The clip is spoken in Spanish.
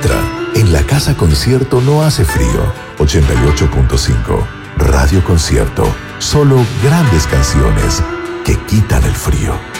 Entra. En la casa concierto no hace frío. 88.5. Radio Concierto. Solo grandes canciones que quitan el frío.